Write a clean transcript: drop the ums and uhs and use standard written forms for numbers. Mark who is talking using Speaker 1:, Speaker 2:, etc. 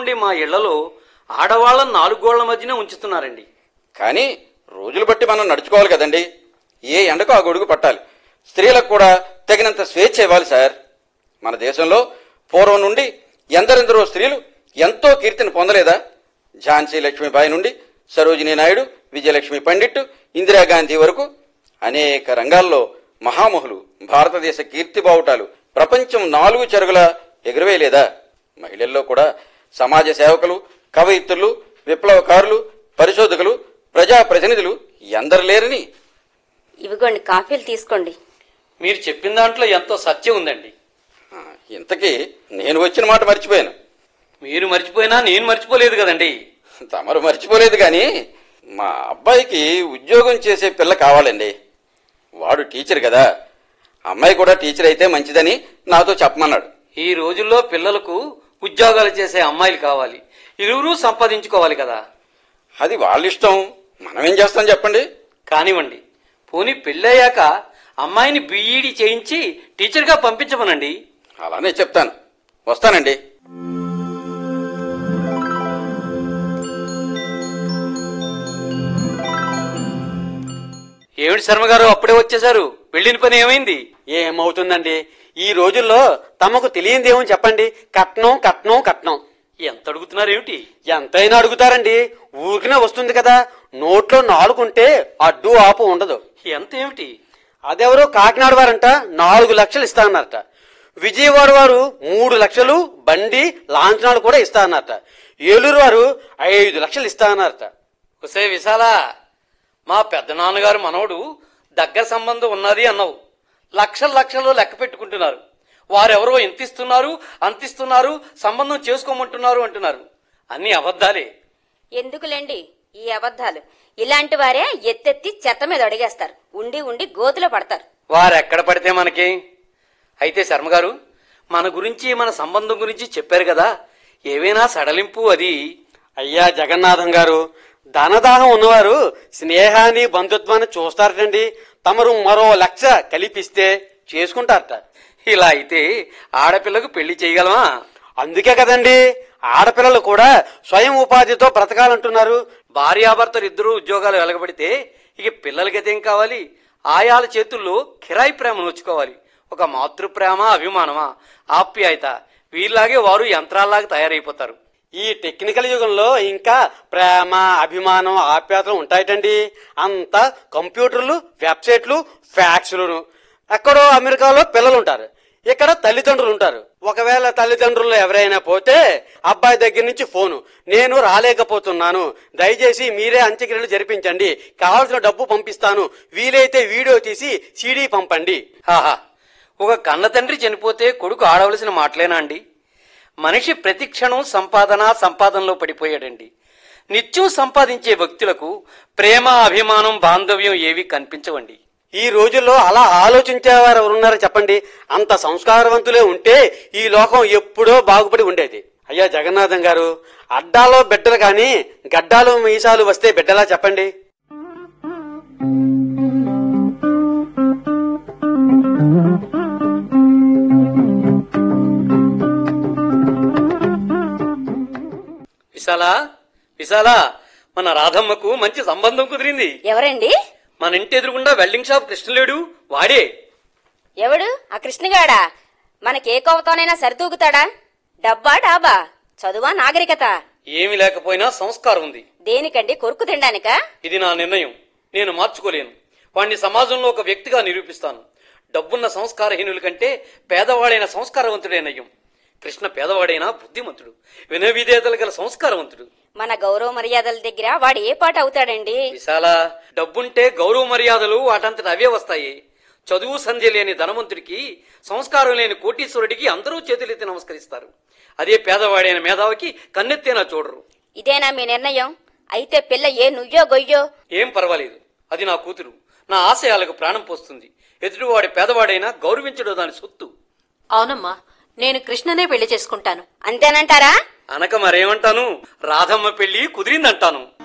Speaker 1: నుండి మా ఇళ్లలో ఆడవాళ్ళని 4 గోళ్ల మధ్యనే ఉంచుతున్నారండి.
Speaker 2: కానీ రోజులు బట్టి మనం నడుచుకోవాలి కదండి. ఏ ఎండకు ఆ గొడుగు పట్టాలి. స్త్రీలకు కూడా తగినంత స్వేచ్ఛ ఇవ్వాలి సార్. మన దేశంలో పూర్వం నుండి ఎందరెందరో స్త్రీలు ఎంతో కీర్తిని పొందలేదా? ఝాన్సీ లక్ష్మీబాయి నుండి సరోజినీ నాయుడు, విజయలక్ష్మి పండిట్, ఇందిరాగాంధీ వరకు అనేక రంగాల్లో మహామహులు భారతదేశ కీర్తి బావుటాలు ప్రపంచం 4 చెరుగుల ఎగురవేయలేదా? మహిళల్లో కూడా సమాజ సేవకులు, కవయిత్రులు, విప్లవకారులు, పరిశోధకులు, ప్రజాప్రతినిధులు ఎందరు లేరని.
Speaker 3: ఇవిగోండి కాఫీలు తీసుకోండి.
Speaker 1: మీరు చెప్పిన దాంట్లో ఎంతో సత్యం ఉందండి.
Speaker 2: ఇంతకీ నేను వచ్చిన మాట మర్చిపోయాను.
Speaker 1: మీరు మర్చిపోయినా నేను మర్చిపోలేదు కదండి.
Speaker 2: తమరు మర్చిపోలేదు కానీ మా అబ్బాయికి ఉద్యోగం చేసే పిల్ల కావాలండి. వాడు టీచర్ కదా, అమ్మాయి కూడా టీచర్ అయితే మంచిదని నాతో చెప్పమన్నాడు.
Speaker 1: ఈ రోజుల్లో పిల్లలకు ఉద్యోగాలు చేసే అమ్మాయిలు కావాలి, ఇరువురూ సంపాదించుకోవాలి కదా.
Speaker 2: అది వాళ్ళ ఇష్టం, మనమేం చేస్తాం చెప్పండి.
Speaker 1: కానివ్వండి, పోనీ పెళ్ళయ్యాక అమ్మాయిని బీఈడీ చేయించి టీచర్గా పంపించమనండి.
Speaker 2: అలానే చెప్తాను. వస్తానండి.
Speaker 1: ఏమిటి శర్మ గారు అప్పుడే వచ్చేశారు? వెళ్ళిన పని ఏమైంది?
Speaker 4: ఏమవుతుందండి, ఈ రోజుల్లో తమకు తెలియందేమని చెప్పండి. కట్నం కట్నం కట్నం.
Speaker 1: ఎంత అడుగుతున్నారేమిటి?
Speaker 4: ఎంతైనా అడుగుతారండి. ఊరికినే వస్తుంది కదా. నోట్లో నాలుగుంటే అడ్డు ఆపు ఉండదు.
Speaker 1: ఎంత ఏమిటి?
Speaker 4: అదెవరో కాకినాడ వారంట 4 లక్షలు ఇస్తా అన్నారట. విజయవాడ వారు 3 లక్షలు బండి లాంఛనాలు కూడా ఇస్తా అన్నారట. ఏలూరు వారు 5 లక్షలు ఇస్తా అన్నారట.
Speaker 1: ఒసే విశాల, మా పెద్ద నాన్నగారు మనవడు దగ్గర సంబంధం ఉన్నది అన్నావు. లక్షలు లక్షలు లెక్క పెట్టుకుంటున్నారు. వారెవరో ఇంతిస్తున్నారు, అంతిస్తున్నారు, సంబంధం చేసుకోమంటున్నారు అంటున్నారు. అన్ని అబద్ధాలే.
Speaker 3: ఎందుకులేండి ఈ అబద్ధాలు. ఇలాంటి వారే ఎత్తెత్తి చెత్త మీద అడిగేస్తారు. ఉండి ఉండి గోతులో పడతారు.
Speaker 1: వారెక్కడ పడితే మనకి. అయితే శర్మగారు, మన గురించి, మన సంబంధం గురించి చెప్పారు కదా, ఏవైనా సడలింపు అది?
Speaker 4: అయ్యా జగన్నాథం గారు, ధనదాహం ఉన్నవారు స్నేహాన్ని బంధుత్వాన్ని చూస్తారటండి. తమరు మరో 1 లక్ష కలిపిస్తే చేసుకుంటారట.
Speaker 1: ఇలా అయితే ఆడపిల్లకు పెళ్లి చేయగలమా?
Speaker 4: అందుకే కదండి ఆడపిల్లలు కూడా స్వయం ఉపాధితో బ్రతకాలంటున్నారు.
Speaker 1: భార్యాభర్తలు ఇద్దరూ ఉద్యోగాలు వెలగబడితే ఇక పిల్లలకైతేం కావాలి? ఆయాల చేతుల్లో కిరాయి ప్రేమ నోచుకోవాలి. ఒక మాతృప్రేమ, అభిమానమా, ఆప్యాయత, వీరిలాగే వారు యంత్రాల్లాగా తయారైపోతారు.
Speaker 4: ఈ టెక్నికల్ యుగంలో ఇంకా ప్రేమ, అభిమానం, ఆప్యాయతలు ఉంటాయటండి. అంతా కంప్యూటర్లు, వెబ్సైట్లు, ఫ్యాక్స్లు. ఎక్కడో అమెరికాలో పిల్లలు ఉంటారు, ఇక్కడ తల్లిదండ్రులు ఉంటారు. ఒకవేళ తల్లిదండ్రులు ఎవరైనా పోతే అబ్బాయి దగ్గర నుంచి ఫోను, నేను రాలేకపోతున్నాను, దయచేసి మీరే అంత్యక్రియలు జరిపించండి, కావాల్సిన డబ్బు పంపిస్తాను, వీలైతే వీడియో తీసి సీడీ పంపండి.
Speaker 1: హాహా, ఒక కన్న తండ్రి చనిపోతే కొడుకు ఆడవలసిన మాటలేనా అండి? మనిషి ప్రతి క్షణం సంపాదనలో పడిపోయాడండి. నిత్యం సంపాదించే వ్యక్తులకు ప్రేమ, అభిమానం, బాంధవ్యం ఏవి కనిపించవండి.
Speaker 4: ఈ రోజుల్లో అలా ఆలోచించేవారు ఎవరున్నారో చెప్పండి. అంత సంస్కారవంతులే ఉంటే ఈ లోకం ఎప్పుడో బాగుపడి ఉండేది. అయ్యా జగన్నాథం గారు, అడ్డాలో బిడ్డలు కాని గడ్డాలు మీసాలు వస్తే బిడ్డలా చెప్పండి.
Speaker 1: విశాలా, మన రాధమ్మకు మంచి సంబంధం కుదిరింది.
Speaker 3: ఎవరండి?
Speaker 1: మన ఇంటి ఎదురుగుండా వెల్డింగ్ షాప్ కృష్ణలేడు, వాడే.
Speaker 3: ఎవడు ఆ కృష్ణగాడా? మనకే కోవతోనైనా సరితూగుతాడా? డబ్బా డాబా, చదువా నాగరికత?
Speaker 1: ఏమి లేకపోయినా సంస్కారం ఉంది.
Speaker 3: దేనికండి? కొరుకు తినడానికా?
Speaker 1: ఇది నా నిర్ణయం, నేను మార్చుకోలేను. వాణ్ణి సమాజంలో ఒక వ్యక్తిగా నిరూపిస్తాను. డబ్బున్న సంస్కారహీనుల కంటే పేదవాడైన సంస్కారవంతుడే నయం. కృష్ణ పేదవాడైనా బుద్ధిమంతుడు, వినవిధేతలు గల సంస్కారవంతుడు.
Speaker 3: మన గౌరవ మర్యాదల దగ్గర వాడు ఏ పాట అవుతాడండి?
Speaker 1: విశాల, డబ్బుంటే గౌరవ మర్యాదలు వాటంతట అవే వస్తాయి. చదువు సంధ్య లేని ధనవంతుడికి, సంస్కారం లేని కోటీశ్వరుడికి అందరూ చేతులెత్తి నమస్కరిస్తారు. అదే పేదవాడైన మేధావికి కన్నెత్తేనా చూడరు.
Speaker 3: ఇదేనా మీ నిర్ణయం? అయితే పిల్ల ఏ నుయ్యో గొయ్యో?
Speaker 1: ఏం పర్వాలేదు, అది నా కూతురు. నా ఆశయాలకు ప్రాణం పోస్తుంది. ఎదుటివాడి పేదవాడైనా గౌరవించడం దాని సొత్తు.
Speaker 5: అవునమ్మా, నేను కృష్ణనే పెళ్లి చేసుకుంటాను.
Speaker 3: అంతేనంటారా?
Speaker 1: అనక మరేమంటాను, రాధమ్మ పెళ్లి కుదిరిందంటాను.